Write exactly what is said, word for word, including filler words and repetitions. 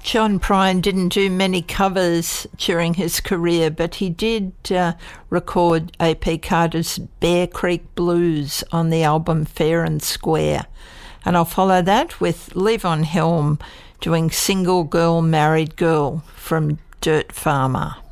John Prine didn't do many covers during his career, but he did uh, record A P Carter's Bear Creek Blues on the album Fair and Square. And I'll follow that with Levon Helm doing Single Girl, Married Girl from Dirt Farmer.